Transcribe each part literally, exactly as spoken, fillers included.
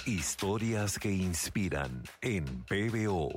Historias que inspiran en P B O.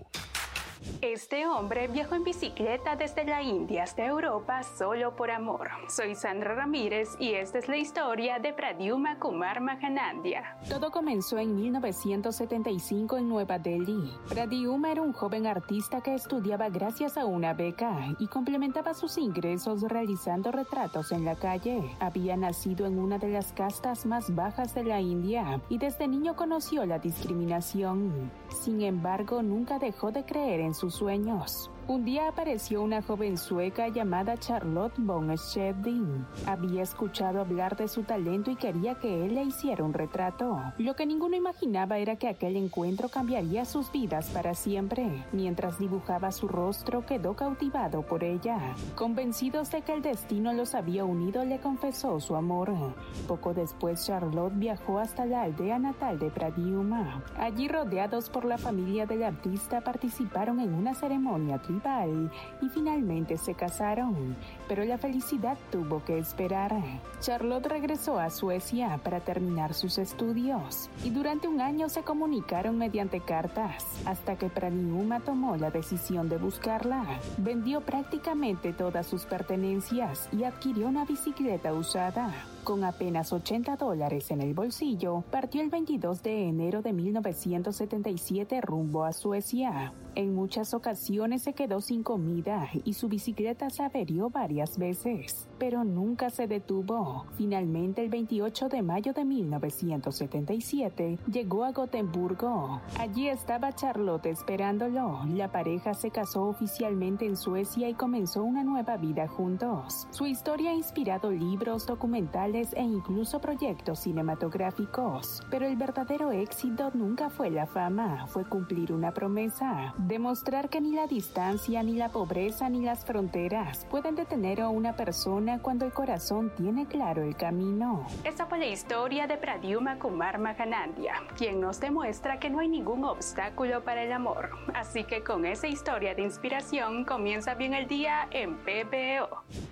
Este hombre viajó en bicicleta desde la India hasta Europa solo por amor. Soy Sandra Ramírez y esta es la historia de Pradyumna Kumar Mahanandya. Todo comenzó en mil novecientos setenta y cinco en Nueva Delhi. Pradyumna era un joven artista que estudiaba gracias a una beca y complementaba sus ingresos realizando retratos en la calle. Había nacido en una de las castas más bajas de la India y desde niño conoció la discriminación. Sin embargo, nunca dejó de creer en sus sueños. Un día apareció una joven sueca llamada Charlotte von Scheding. Había escuchado hablar de su talento y quería que él le hiciera un retrato. Lo que ninguno imaginaba era que aquel encuentro cambiaría sus vidas para siempre. Mientras dibujaba su rostro, quedó cautivado por ella. Convencidos de que el destino los había unido, le confesó su amor. Poco después, Charlotte viajó hasta la aldea natal de Pradyumna. Allí, rodeados por la familia del artista, participaron en una ceremonia tribal y finalmente se casaron, pero la felicidad tuvo que esperar. Charlotte regresó a Suecia para terminar sus estudios y durante un año se comunicaron mediante cartas, hasta que Pradyumna tomó la decisión de buscarla. Vendió prácticamente todas sus pertenencias y adquirió una bicicleta usada. Con apenas ochenta dólares en el bolsillo, partió el veintidós de enero de mil novecientos setenta y siete rumbo a Suecia. En muchas ocasiones se quedó sin comida y su bicicleta se averió varias veces, pero nunca se detuvo. Finalmente, el veintiocho de mayo de mil novecientos setenta y siete, llegó a Gotemburgo. Allí estaba Charlotte esperándolo. La pareja se casó oficialmente en Suecia y comenzó una nueva vida juntos. Su historia ha inspirado libros, documentales e incluso proyectos cinematográficos. Pero el verdadero éxito nunca fue la fama, fue cumplir una promesa. Demostrar que ni la distancia, ni la pobreza, ni las fronteras pueden detener a una persona cuando el corazón tiene claro el camino. Esta fue la historia de Pradyumna Kumar Mahanandya, quien nos demuestra que no hay ningún obstáculo para el amor. Así que con esa historia de inspiración comienza bien el día en P B O.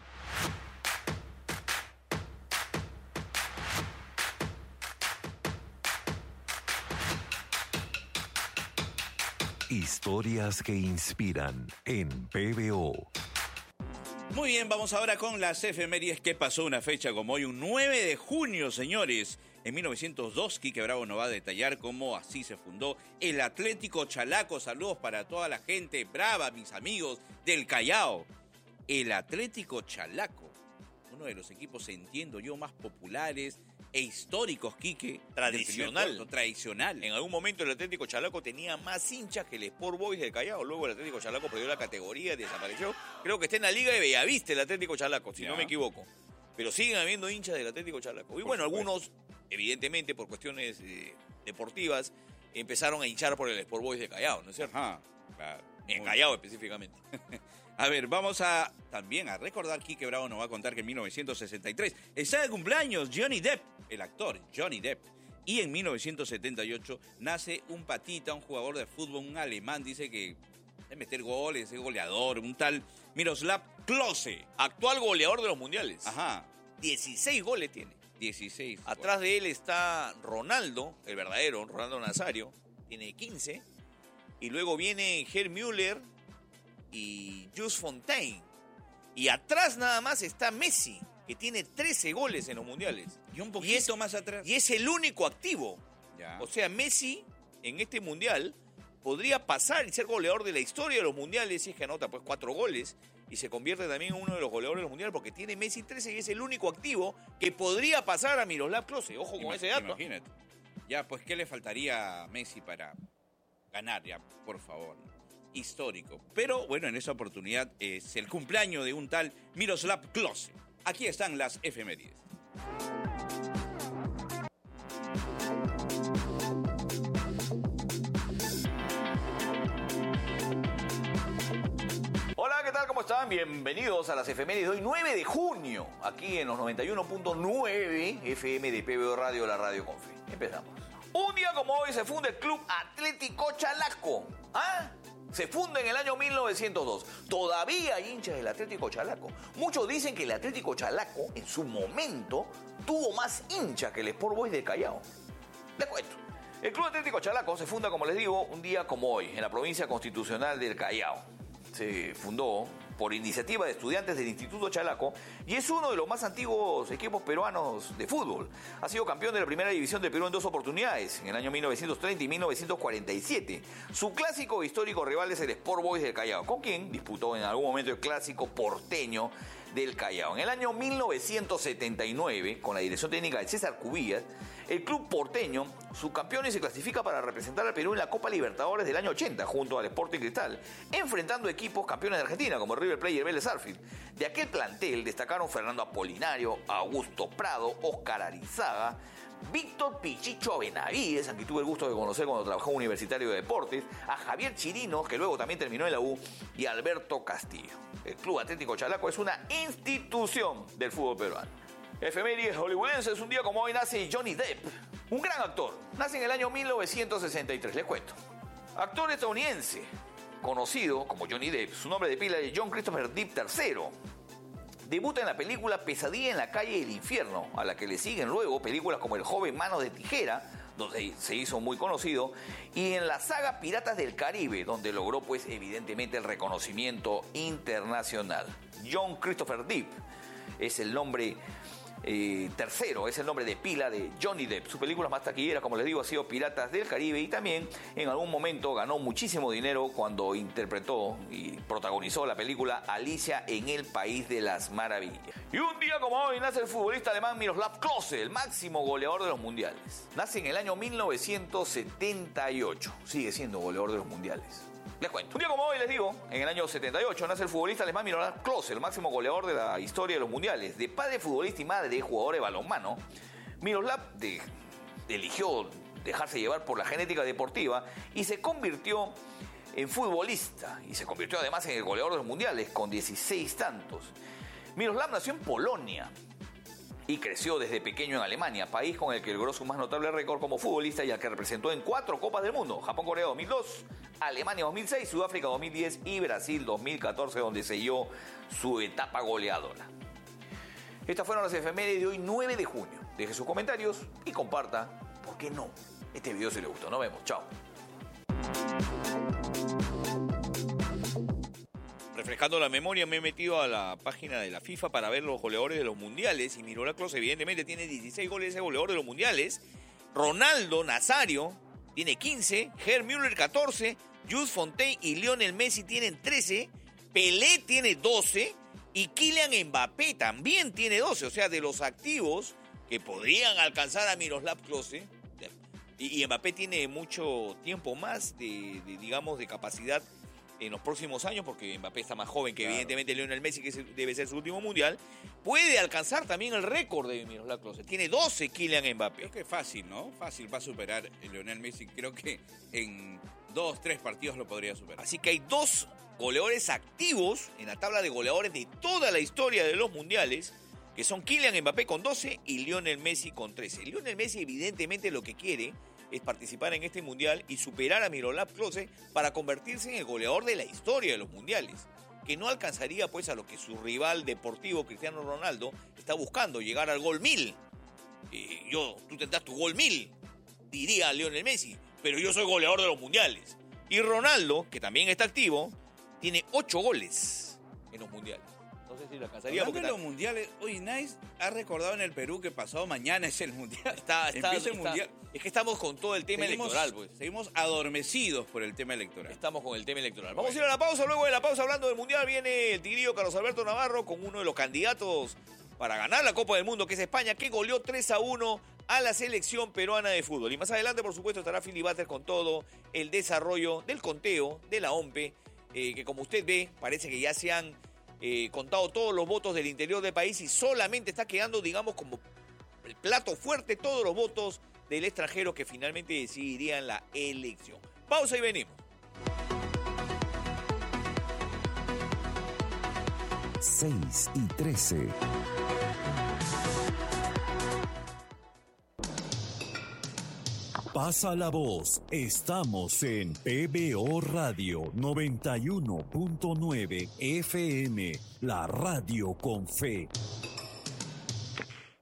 Historias que inspiran en P B O. Muy bien, vamos ahora con las efemérides. ¿Qué pasó una fecha como hoy? Un nueve de junio, señores. En mil novecientos dos, Quique Bravo nos va a detallar cómo así se fundó el Atlético Chalaco. Saludos para toda la gente brava, mis amigos del Callao. El Atlético Chalaco, uno de los equipos, entiendo yo, más populares e históricos, Quique. Tradicional. Puerto, tradicional. En algún momento el Atlético Chalaco tenía más hinchas que el Sport Boys del Callao. Luego el Atlético Chalaco perdió la categoría, desapareció. Creo que está en la Liga de Bellavista el Atlético Chalaco, si ya. no me equivoco. Pero siguen habiendo hinchas del Atlético Chalaco. Y por bueno, supuesto. Algunos, evidentemente, por cuestiones eh, deportivas, empezaron a hinchar por el Sport Boys de Callao, ¿no es cierto? Ajá, claro. En Callao específicamente. A ver, vamos a también a recordar, Quique Bravo nos va a contar que en mil novecientos sesenta y tres está de cumpleaños Johnny Depp, el actor Johnny Depp. Y en mil novecientos setenta y ocho nace un patita, un jugador de fútbol, un alemán, dice que es meter goles, es goleador, un tal Miroslav Klose. Actual goleador de los mundiales. Ajá. dieciséis goles tiene. dieciséis. Atrás de él está Ronaldo, el verdadero, Ronaldo Nazario, tiene quince. Y luego viene Gerd Müller y Jules Fontaine. Y atrás nada más está Messi, que tiene trece goles en los mundiales. Y un poquito y es, más atrás. Y es el único activo. Ya. O sea, Messi en este mundial podría pasar y ser goleador de la historia de los mundiales si es que anota pues cuatro goles y se convierte también en uno de los goleadores de los mundiales porque tiene Messi trece y es el único activo que podría pasar a Miroslav Klose. Ojo con Ima- ese dato. Imagínate. Ya, pues, ¿qué le faltaría a Messi para ganar? Ya, por favor. Histórico. Pero, bueno, en esa oportunidad es el cumpleaños de un tal Miroslav Klose. Aquí están las efemérides. Hola, ¿qué tal? ¿Cómo están? Bienvenidos a las efemérides de hoy, nueve de junio, aquí en los noventa y uno punto nueve F M de P B O Radio, la radio con fe. Empezamos. Un día como hoy se funda el Club Atlético Chalaco. ¿Ah? Se funda en el año mil novecientos dos. Todavía hay hinchas del Atlético Chalaco. Muchos dicen que el Atlético Chalaco, en su momento, tuvo más hinchas que el Sport Boys de Callao. Les cuento. El Club Atlético Chalaco se funda, como les digo, un día como hoy, en la provincia constitucional del Callao. Se fundó por iniciativa de estudiantes del Instituto Chalaco y es uno de los más antiguos equipos peruanos de fútbol. Ha sido campeón de la Primera División de Perú en dos oportunidades, en el año mil novecientos treinta y mil novecientos cuarenta y siete. Su clásico histórico rival es el Sport Boys del Callao, con quien disputó en algún momento el clásico porteño del Callao. En el año mil novecientos setenta y nueve, con la dirección técnica de César Cubillas, el club porteño, subcampeón, y se clasifica para representar al Perú en la Copa Libertadores del año ochenta, junto al Sporting Cristal, enfrentando equipos campeones de Argentina, como el River Plate y el Vélez Sarsfield. De aquel plantel destacaron Fernando Apolinario, Augusto Prado, Óscar Arizaga, Víctor Pichicho Benavides, a quien tuve el gusto de conocer cuando trabajó en Universitario de Deportes, a Javier Chirinos, que luego también terminó en la U, y a Alberto Castillo. El Club Atlético Chalaco es una institución del fútbol peruano. Efemérides hollywoodenses, un día como hoy nace Johnny Depp, un gran actor. Nace en el año mil novecientos sesenta y tres, les cuento. Actor estadounidense, conocido como Johnny Depp, su nombre de pila es John Christopher Depp tercero. Debuta en la película Pesadilla en la calle del infierno, a la que le siguen luego películas como El joven Manos de Tijera, donde se hizo muy conocido, y en la saga Piratas del Caribe, donde logró pues evidentemente el reconocimiento internacional. John Christopher Depp es el nombre eh, tercero, es el nombre de pila de Johnny Depp. Sus películas más taquilleras, como les digo, ha sido Piratas del Caribe, y también en algún momento ganó muchísimo dinero cuando interpretó y protagonizó la película Alicia en el País de las Maravillas. Y un día como hoy nace el futbolista alemán Miroslav Klose, el máximo goleador de los mundiales. Nace en el año mil novecientos setenta y ocho, sigue siendo goleador de los mundiales. Les cuento. Un día como hoy, les digo, en el año setenta y ocho nace el futbolista alemán Miroslav Klose, el máximo goleador de la historia de los mundiales. De padre futbolista y madre jugador de balonmano, Miroslav de, eligió dejarse llevar por la genética deportiva y se convirtió en futbolista. Y se convirtió además en el goleador de los mundiales con dieciséis tantos. Miroslav nació en Polonia y creció desde pequeño en Alemania, país con el que logró su más notable récord como futbolista y al que representó en cuatro Copas del Mundo: Japón-Corea dos mil dos, Alemania dos mil seis, Sudáfrica dos mil diez y Brasil dos mil catorce, donde selló su etapa goleadora. Estas fueron las efemérides de hoy, nueve de junio. Deje sus comentarios y comparta, ¿por qué no?, este video si le gustó. Nos vemos, chao. Refrescando la memoria, me he metido a la página de la FIFA para ver los goleadores de los mundiales, y Miroslav Klose evidentemente tiene dieciséis goles, ese goleador de los mundiales. Ronaldo Nazario tiene quince, Gerd Müller catorce, Jules Fontaine y Lionel Messi tienen trece, Pelé tiene doce y Kylian Mbappé también tiene doce. O sea, de los activos que podrían alcanzar a Miroslav Klose, y, y Mbappé tiene mucho tiempo más de, de digamos, de capacidad en los próximos años, porque Mbappé está más joven que, claro, evidentemente Lionel Messi, que debe ser su último mundial. Puede alcanzar también el récord de Miroslav Klose. Tiene doce Kylian Mbappé. Creo que es fácil, ¿no? Fácil, va a superar a Lionel Messi. Creo que en dos, tres partidos lo podría superar. Así que hay dos goleadores activos en la tabla de goleadores de toda la historia de los mundiales, que son Kylian Mbappé con doce y Lionel Messi con trece. Lionel Messi evidentemente lo que quiere es participar en este mundial y superar a Miroslav Klose para convertirse en el goleador de la historia de los mundiales, que no alcanzaría pues a lo que su rival deportivo Cristiano Ronaldo está buscando, llegar al gol mil. Eh, yo, tú tendrás tu gol mil, diría Lionel Messi, pero yo soy goleador de los mundiales. Y Ronaldo, que también está activo, tiene ocho goles en los mundiales. No sé si lo alcanzaría. Hablando de los mundiales, hoy Nice ha recordado en el Perú que pasado mañana es el mundial. Está, está, Empieza el está, mundial. Es que estamos con todo el tema seguimos, electoral, pues. Seguimos adormecidos por el tema electoral. Estamos con el tema electoral. Bueno. Vamos a ir a la pausa. Luego de la pausa, hablando del mundial, viene el tigrillo Carlos Alberto Navarro con uno de los candidatos para ganar la Copa del Mundo, que es España, que goleó tres a uno a la selección peruana de fútbol. Y más adelante, por supuesto, estará Philly Butter con todo el desarrollo del conteo de la OMPE, eh, que como usted ve, parece que ya se han eh, contado todos los votos del interior del país y solamente está quedando, digamos, como el plato fuerte todos los votos del extranjero que finalmente decidirían la elección. Pausa y venimos. seis y trece. Pasa la voz. Estamos en P B O Radio noventa y uno punto nueve F M, la radio con fe.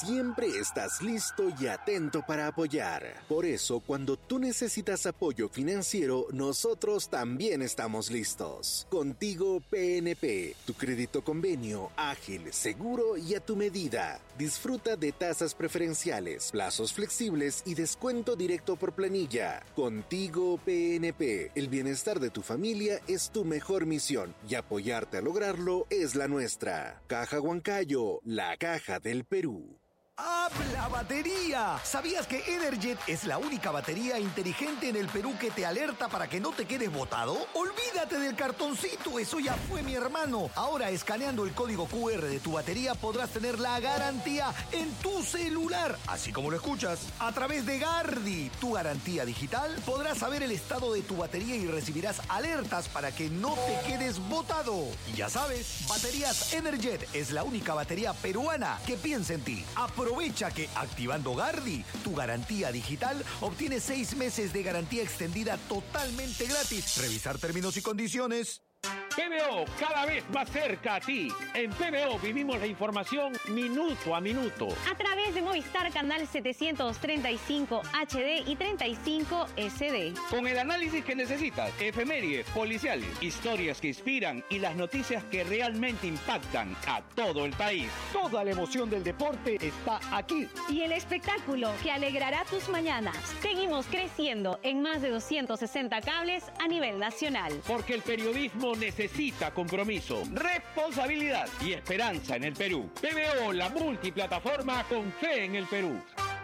siempre estás listo y atento para apoyar. Por eso, cuando tú necesitas apoyo financiero, nosotros también estamos listos. Contigo P N P, tu crédito convenio ágil, seguro y a tu medida. Disfruta de tasas preferenciales, plazos flexibles y descuento directo por planilla. Contigo P N P, el bienestar de tu familia es tu mejor misión y apoyarte a lograrlo es la nuestra. Caja Huancayo, la caja del Perú. ¡Habla batería! ¿Sabías que Energet es la única batería inteligente en el Perú que te alerta para que no te quedes botado? ¡Olvídate del cartoncito! Eso ya fue, mi hermano. Ahora, escaneando el código Q R de tu batería, podrás tener la garantía en tu celular. Así como lo escuchas. A través de Gardi, tu garantía digital, podrás saber el estado de tu batería y recibirás alertas para que no te quedes botado. Y ya sabes, Baterías Energet es la única batería peruana que piensa en ti. Aprovecha que activando Gardi, tu garantía digital, obtienes seis meses de garantía extendida totalmente gratis. Revisar términos y condiciones. P B O, cada vez más cerca a ti. En P B O vivimos la información minuto a minuto. A través de Movistar Canal setecientos treinta y cinco H D y treinta y cinco S D. Con el análisis que necesitas, efemérides, policiales, historias que inspiran y las noticias que realmente impactan a todo el país. Toda la emoción del deporte está aquí. Y el espectáculo que alegrará tus mañanas. Seguimos creciendo en más de doscientos sesenta cables a nivel nacional. Porque el periodismo necesita Necesita compromiso, responsabilidad y esperanza en el Perú. P B O, la multiplataforma con fe en el Perú.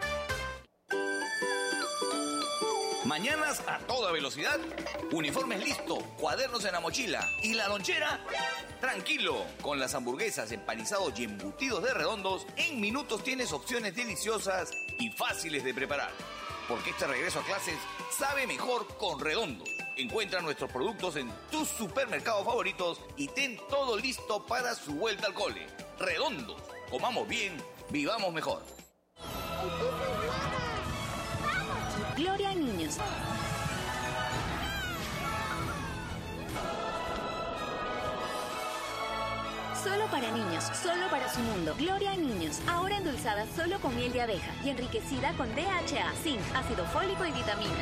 Mañanas a toda velocidad, uniformes listo, cuadernos en la mochila y la lonchera. Tranquilo, con las hamburguesas, empanizados y embutidos de Redondos, en minutos tienes opciones deliciosas y fáciles de preparar. Porque este regreso a clases sabe mejor con Redondos. Encuentra nuestros productos en tus supermercados favoritos y ten todo listo para su vuelta al cole. Redondos, comamos bien, vivamos mejor. Gloria a Niños. Solo para niños, solo para su mundo. Gloria a Niños, ahora endulzada solo con miel de abeja y enriquecida con D H A, zinc, ácido fólico y vitaminas.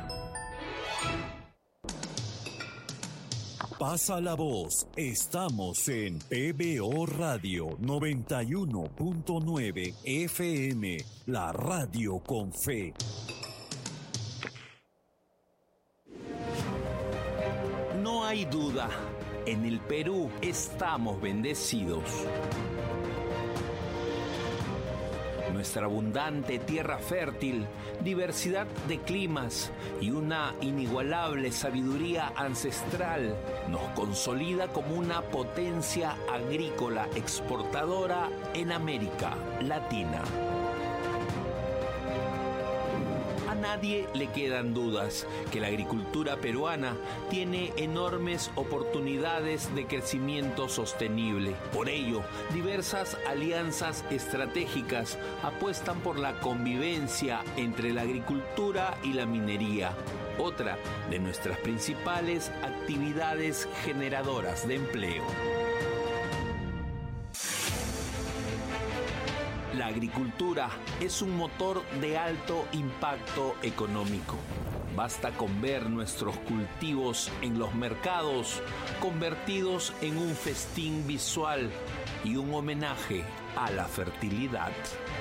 Pasa la voz, estamos en P B O Radio noventa y uno punto nueve F M, la radio con fe. No hay duda, en el Perú estamos bendecidos. Nuestra abundante tierra fértil, diversidad de climas y una inigualable sabiduría ancestral nos consolida como una potencia agrícola exportadora en América Latina. A nadie le quedan dudas que la agricultura peruana tiene enormes oportunidades de crecimiento sostenible. Por ello, diversas alianzas estratégicas apuestan por la convivencia entre la agricultura y la minería, otra de nuestras principales actividades generadoras de empleo. La agricultura es un motor de alto impacto económico. Basta con ver nuestros cultivos en los mercados convertidos en un festín visual y un homenaje a la fertilidad.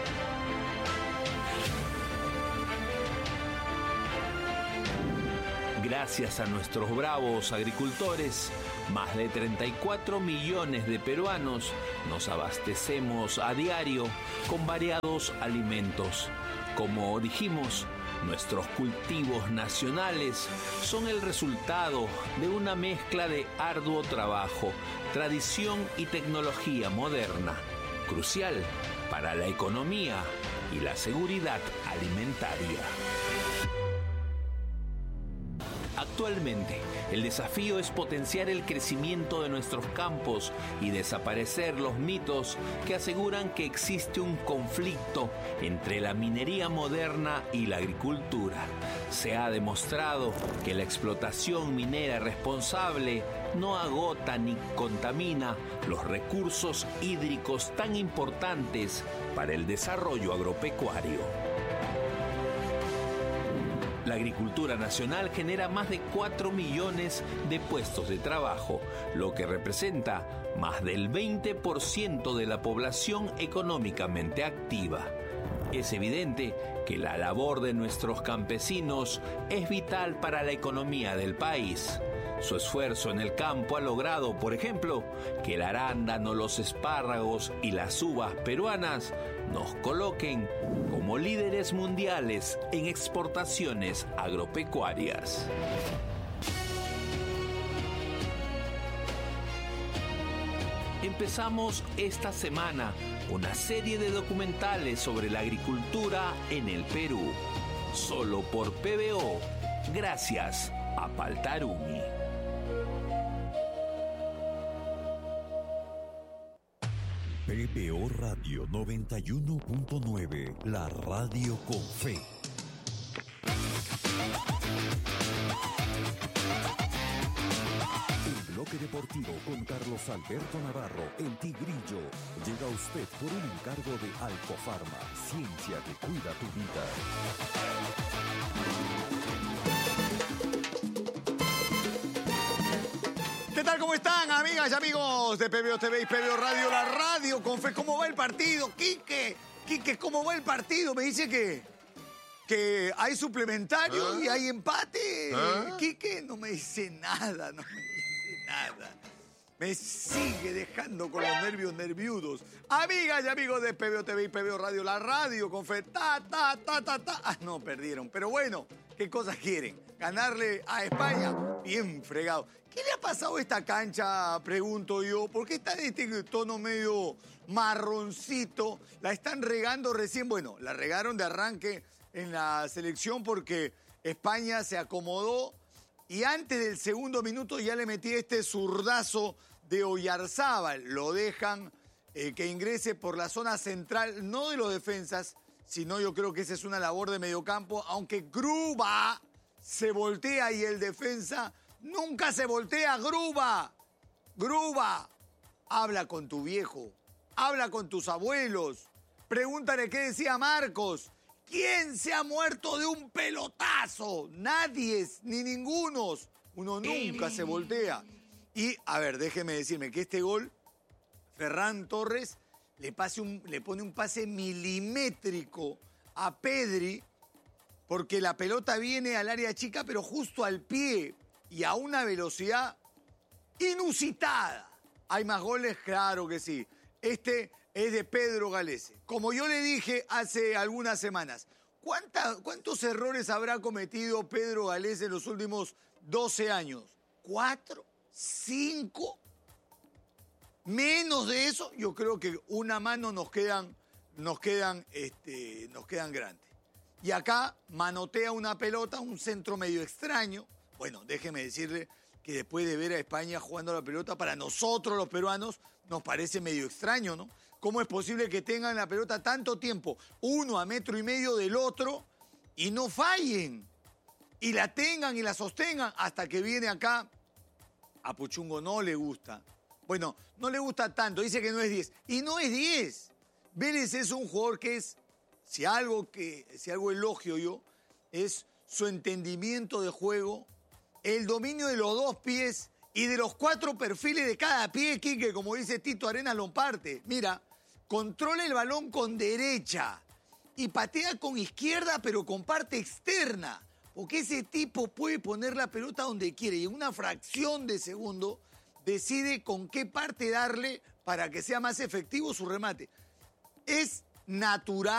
Gracias a nuestros bravos agricultores, más de treinta y cuatro millones de peruanos nos abastecemos a diario con variados alimentos. Como dijimos, nuestros cultivos nacionales son el resultado de una mezcla de arduo trabajo, tradición y tecnología moderna, crucial para la economía y la seguridad alimentaria. Actualmente, el desafío es potenciar el crecimiento de nuestros campos y desaparecer los mitos que aseguran que existe un conflicto entre la minería moderna y la agricultura. Se ha demostrado que la explotación minera responsable no agota ni contamina los recursos hídricos tan importantes para el desarrollo agropecuario. La agricultura nacional genera más de cuatro millones de puestos de trabajo, lo que representa más del veinte por ciento de la población económicamente activa. Es evidente que la labor de nuestros campesinos es vital para la economía del país. Su esfuerzo en el campo ha logrado, por ejemplo, que el arándano, los espárragos y las uvas peruanas nos coloquen como líderes mundiales en exportaciones agropecuarias. Empezamos esta semana una serie de documentales sobre la agricultura en el Perú, solo por P B O, gracias a Paltarumi. P B O Radio noventa y uno punto nueve, la radio con fe. El bloque deportivo con Carlos Alberto Navarro, el Tigrillo, llega a usted por un encargo de Alcofarma, ciencia que cuida tu vida. ¿Qué tal? ¿Cómo están, amigas y amigos de P B O T V y P B O Radio, la radio con fe? ¿Cómo va el partido? Quique, Quique, ¿cómo va el partido? Me dice que, que hay suplementario ¿Ah? y hay empate. ¿Ah? Quique no me dice nada, no me dice nada. Me sigue dejando con los nervios nerviudos. Amigas y amigos de P B O T V y P B O Radio, la radio con fe. Ta, ta, ta, ta, ta. Ah, no, perdieron. Pero bueno, ¿qué cosas quieren? ¿Ganarle a España? Bien fregado. ¿Qué le ha pasado a esta cancha, pregunto yo? ¿Por qué está en este tono medio marroncito? La están regando recién. Bueno, la regaron de arranque en la selección porque España se acomodó y antes del segundo minuto ya le metí este zurdazo de Oyarzábal. Lo dejan eh, que ingrese por la zona central, no de los defensas, sino yo creo que esa es una labor de mediocampo, aunque Gruba se voltea y el defensa nunca se voltea. Gruba, Gruba, habla con tu viejo, habla con tus abuelos, pregúntale qué decía Marcos. ¿Quién se ha muerto de un pelotazo? Nadie, ni ninguno. Uno nunca se voltea. Y, a ver, déjeme decirme que este gol, Ferran Torres le, pase un, le pone un pase milimétrico a Pedri, porque la pelota viene al área chica, pero justo al pie y a una velocidad inusitada. ¿Hay más goles? Claro que sí. Este es de Pedro Galese. Como yo le dije hace algunas semanas, ¿cuánta, ¿cuántos errores habrá cometido Pedro Galese en los últimos doce años? ¿Cuatro? ¿Cinco? Menos de eso, yo creo que una mano nos quedan, nos quedan, este, nos quedan grandes. Y acá manotea una pelota, un centro medio extraño. Bueno, déjeme decirle que después de ver a España jugando la pelota, para nosotros los peruanos nos parece medio extraño, ¿no? ¿Cómo es posible que tengan la pelota tanto tiempo, uno a metro y medio del otro, y no fallen? Y la tengan y la sostengan hasta que viene acá. A Puchungo no le gusta. Bueno, no le gusta tanto, dice que no es diez. Y no es diez. Vélez es un jugador que es, si algo, que, si algo elogio yo, es su entendimiento de juego, el dominio de los dos pies y de los cuatro perfiles de cada pie, Quique, como dice Tito Arenas Lomparte. Mira, controla el balón con derecha y patea con izquierda, pero con parte externa. Porque ese tipo puede poner la pelota donde quiere y en una fracción de segundo decide con qué parte darle para que sea más efectivo su remate. Es natural.